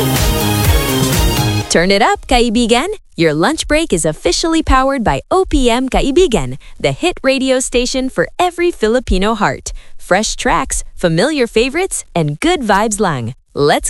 Turn it up, kaibigan! Your lunch break is officially powered by OPM Kaibigan, the hit radio station for every Filipino heart. Fresh tracks, familiar favorites, and good vibes lang. Let's